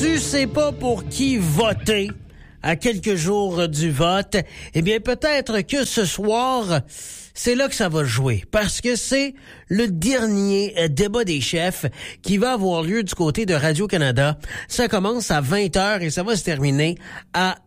tu sais pas pour qui voter à quelques jours du vote, eh bien peut-être que ce soir, c'est là que ça va jouer, parce que c'est le dernier débat des chefs qui va avoir lieu du côté de Radio-Canada. Ça commence à 20h et ça va se terminer à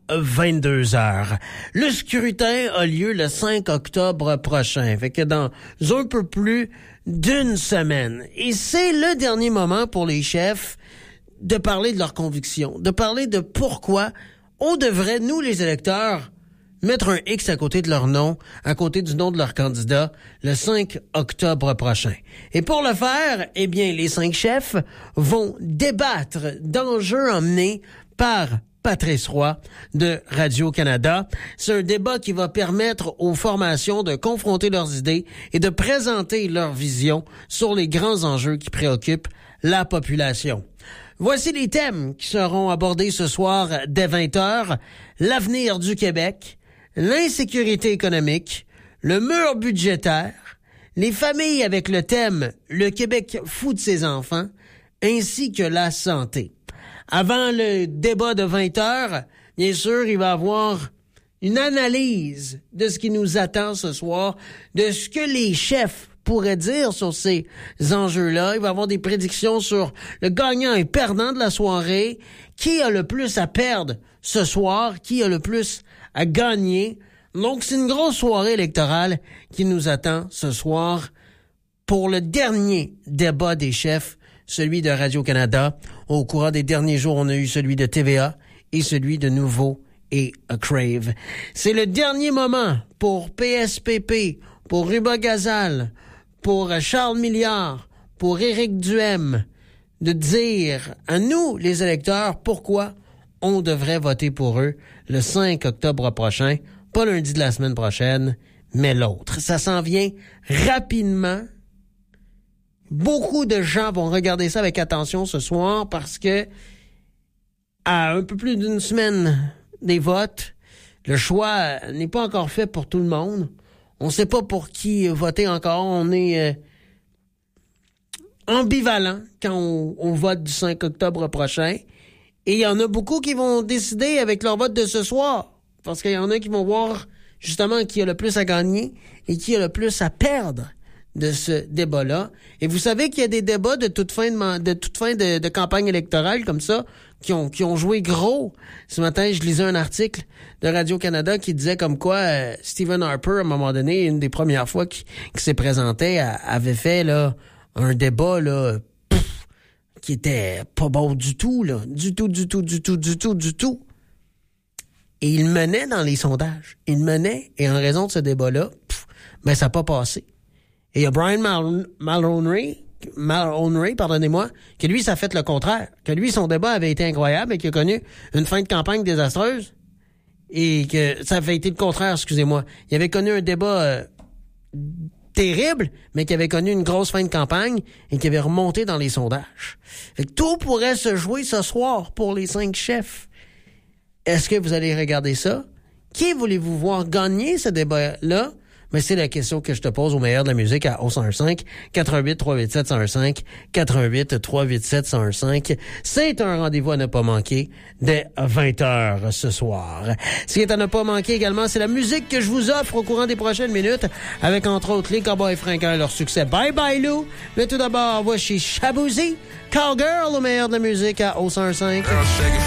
22h. Le scrutin a lieu le 5 octobre prochain, fait que dans un peu plus d'une semaine. Et c'est le dernier moment pour les chefs de parler de leurs convictions, de parler de pourquoi on devrait, nous les électeurs, mettre un X à côté de leur nom, à côté du nom de leur candidat, le 5 octobre prochain. Et pour le faire, eh bien, les 5 chefs vont débattre d'enjeux emmenés par Patrice Roy de Radio-Canada. C'est un débat qui va permettre aux formations de confronter leurs idées et de présenter leur vision sur les grands enjeux qui préoccupent la population. Voici les thèmes qui seront abordés ce soir dès 20h. L'avenir du Québec, l'insécurité économique, le mur budgétaire, les familles avec le thème « Le Québec fout de ses enfants », ainsi que la santé. Avant le débat de 20h, bien sûr, il va y avoir une analyse de ce qui nous attend ce soir, de ce que les chefs pourraient dire sur ces enjeux-là. Il va y avoir des prédictions sur le gagnant et perdant de la soirée, qui a le plus à perdre ce soir, qui a le plus à gagner. Donc, c'est une grosse soirée électorale qui nous attend ce soir pour le dernier débat des chefs, celui de Radio-Canada. Au courant des derniers jours, on a eu celui de TVA et celui de Nouveau et Crave. C'est le dernier moment pour PSPP, pour Ruba Gazal, pour Charles Milliard, pour Éric Duhem, de dire à nous, les électeurs, pourquoi on devrait voter pour eux le 5 octobre prochain, pas lundi de la semaine prochaine, mais l'autre. Ça s'en vient rapidement. Beaucoup de gens vont regarder ça avec attention ce soir parce que à un peu plus d'une semaine des votes, le choix n'est pas encore fait pour tout le monde. On ne sait pas pour qui voter encore. On est ambivalent quand on vote du 5 octobre prochain. Et il y en a beaucoup qui vont décider avec leur vote de ce soir. Parce qu'il y en a qui vont voir justement qui a le plus à gagner et qui a le plus à perdre de ce débat-là. Et vous savez qu'il y a des débats de toute fin de campagne électorale comme ça qui ont joué gros. Ce matin, je lisais un article de Radio-Canada qui disait comme quoi Stephen Harper, à un moment donné, une des premières fois qu'il s'est présenté, avait fait là un débat là qui était pas bon du tout, là. Du tout. Et il menait dans les sondages. Il menait, et en raison de ce débat-là, ben ça n'a pas passé. Et il y a Brian Mulroney, pardonnez-moi, que lui, ça a fait le contraire. Que lui, son débat avait été incroyable et qu'il a connu une fin de campagne désastreuse. Et que ça avait été le contraire, excusez-moi. Il avait connu un débat terrible, mais qui avait connu une grosse fin de campagne et qui avait remonté dans les sondages. Fait que tout pourrait se jouer ce soir pour les 5 chefs. Est-ce que vous allez regarder ça? Qui voulez-vous voir gagner ce débat-là? Mais c'est la question que je te pose au meilleur de la musique à 101.5, 88-387-101.5, 88-387-101.5. C'est un rendez-vous à ne pas manquer dès 20h ce soir. Ce qui est à ne pas manquer également, c'est la musique que je vous offre au courant des prochaines minutes, avec entre autres les Cowboys Fringants et leur succès Bye Bye Lou. Mais tout d'abord, voici Shaboozey, Cowgirl au meilleur de la musique à 101.5.